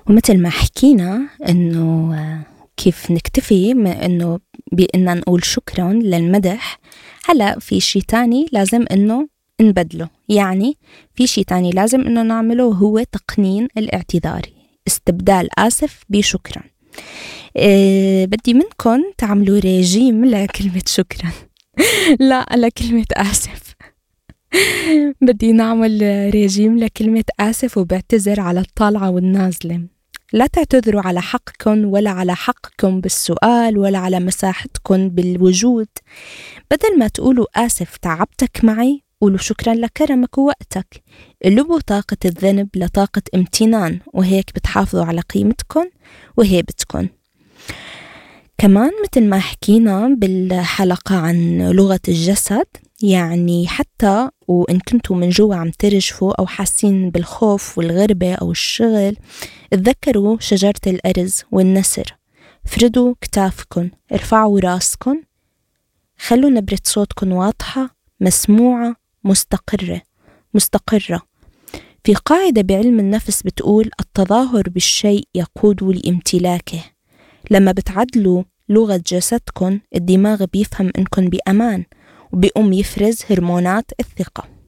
ومثل ما حكينا إنه كيف نكتفي من إنه بإننا نقول شكراً للمدح، هلأ في شي تاني لازم إنه نبدله. يعني في شي تاني لازم إنه نعمله، وهو تقنين الاعتذار، استبدال آسف بشكراً. بدي منكم تعملوا ريجيم لكلمة شكراً لا، لكلمة آسف. بدي نعمل ريجيم لكلمة آسف، وبعتذر على الطالعة والنازلة. لا تعتذروا على حقكم، ولا على حقكم بالسؤال، ولا على مساحتكم بالوجود. بدل ما تقولوا آسف تعبتك معي، قولوا شكرا لكرمك ووقتك. قلبوا طاقة الذنب لطاقة امتنان، وهيك بتحافظوا على قيمتكم وهيبتكم. كمان مثل ما حكينا بالحلقة عن لغة الجسد، يعني حتى وإن كنتوا من جوا عم ترجفوا أو حاسين بالخوف والغربة أو الشغل، تذكروا شجرة الأرز والنسر. فردوا كتافكن، ارفعوا راسكن، خلوا نبرة صوتكن واضحة، مسموعة، مستقرة. في قاعدة بعلم النفس بتقول: التظاهر بالشيء يقود لامتلاكه. لما بتعدلوا لغة جسدكن، الدماغ بيفهم إنكن بأمان، وبيقوم يفرز هرمونات الثقة.